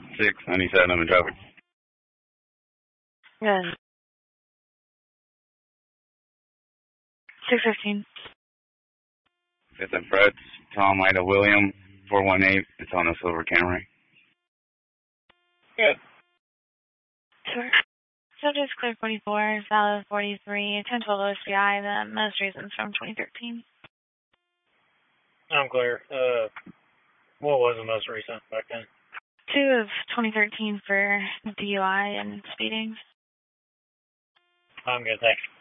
697, I'm in traffic. Good. 615. 5th and Fred's, Tom Ida William, 418. It's on a silver Camry. Good. Sure. Subject's clear 44, valid 43, 10 total OCI, the most recent from 2013. I'm clear. What was the most recent back then? 2 of 2013 for DUI and speeding. I'm good, thanks.